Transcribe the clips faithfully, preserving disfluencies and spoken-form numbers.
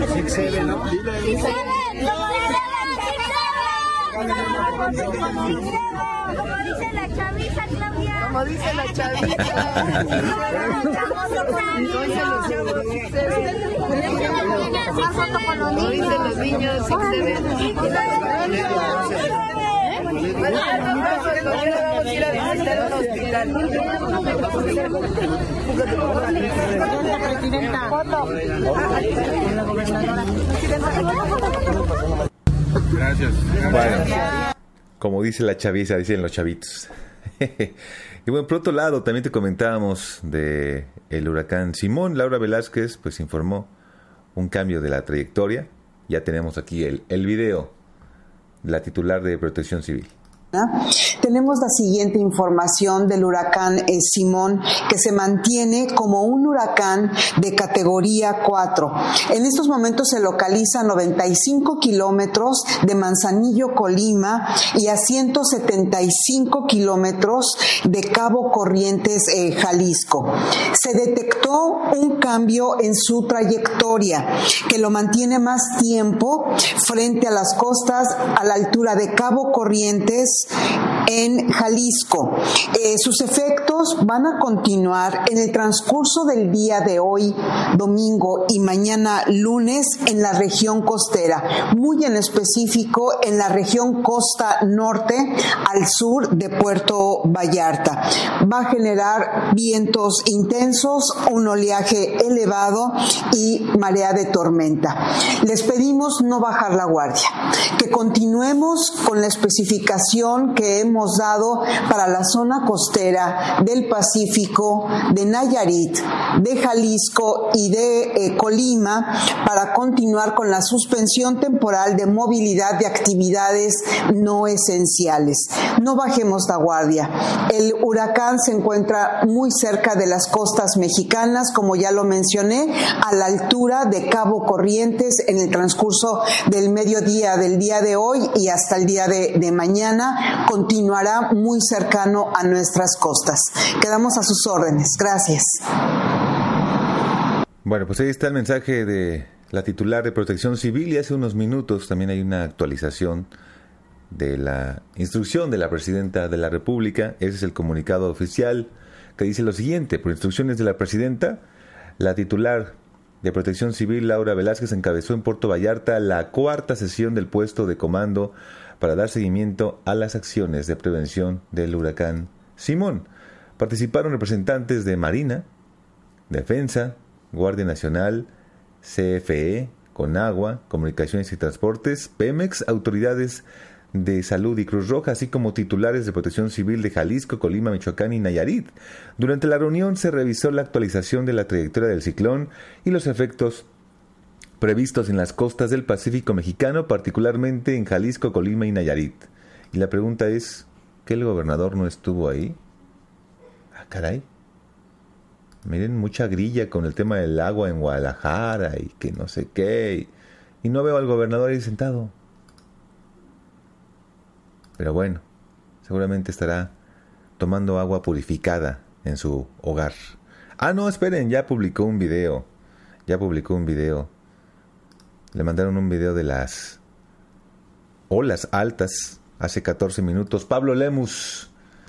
Six Seven, ¿no? Six Seven, como dice la chaviza, Claudia. Como dice la chaviza. Como dicen los niños, Six Seven. Bueno, mañana vamos a ir a visitar un hospital. Gracias. Bueno, como dice la chaviza, dicen los chavitos. Y bueno, por otro lado, también te comentábamos de el huracán Simón. Laura Velázquez pues informó un cambio de la trayectoria. Ya tenemos aquí el, el video de la titular de Protección Civil. Tenemos la siguiente información del huracán eh, Simón, que se mantiene como un huracán de categoría cuatro. En estos momentos se localiza a noventa y cinco kilómetros de Manzanillo, Colima, y a ciento setenta y cinco kilómetros de Cabo Corrientes, eh, Jalisco. Se detectó un cambio en su trayectoria que lo mantiene más tiempo frente a las costas a la altura de Cabo Corrientes, en Jalisco. Eh, sus efectos van a continuar en el transcurso del día de hoy, domingo, y mañana lunes en la región costera, muy en específico en la región costa norte al sur de Puerto Vallarta. Va a generar vientos intensos, un oleaje elevado y marea de tormenta. Les pedimos no bajar la guardia, que continuemos con la especificación que hemos dado para la zona costera del Pacífico, de Nayarit, de Jalisco y de eh, Colima, para continuar con la suspensión temporal de movilidad de actividades no esenciales. No bajemos la guardia. El huracán se encuentra muy cerca de las costas mexicanas, como ya lo mencioné, a la altura de Cabo Corrientes en el transcurso del mediodía del día de hoy y hasta el día de, de mañana. Continuará muy cercano a nuestras costas. Quedamos a sus órdenes. Gracias. Bueno, pues ahí está el mensaje de la titular de Protección Civil, y hace unos minutos también hay una actualización de la instrucción de la Presidenta de la República. Ese es el comunicado oficial que dice lo siguiente: por instrucciones de la Presidenta, la titular de Protección Civil, Laura Velázquez, encabezó en Puerto Vallarta la cuarta sesión del puesto de comando para dar seguimiento a las acciones de prevención del huracán Simón. Participaron representantes de Marina, Defensa, Guardia Nacional, C F E, Conagua, Comunicaciones y Transportes, Pemex, autoridades de Salud y Cruz Roja, así como titulares de Protección Civil de Jalisco, Colima, Michoacán y Nayarit. Durante la reunión se revisó la actualización de la trayectoria del ciclón y los efectos previstos en las costas del Pacífico mexicano, particularmente en Jalisco, Colima y Nayarit. Y la pregunta es, ¿que el gobernador no estuvo ahí? Ah, caray. Miren, mucha grilla con el tema del agua en Guadalajara y que no sé qué. Y, y no veo al gobernador ahí sentado. Pero bueno, seguramente estará tomando agua purificada en su hogar. Ah, no, esperen, ya publicó un video. Ya publicó un video. Le mandaron un video de las olas altas hace catorce minutos. Pablo Lemus.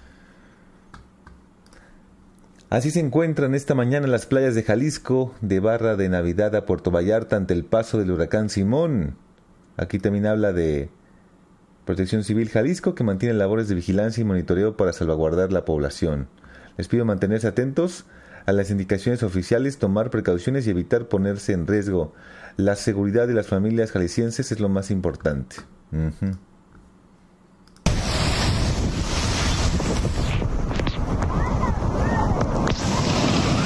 Así se encuentran esta mañana las playas de Jalisco, de Barra de Navidad a Puerto Vallarta ante el paso del huracán Simón. Aquí también habla de Protección Civil Jalisco, que mantiene labores de vigilancia y monitoreo para salvaguardar la población. Les pido mantenerse atentos a las indicaciones oficiales, tomar precauciones y evitar ponerse en riesgo. La seguridad de las familias jaliscienses es lo más importante. Uh-huh.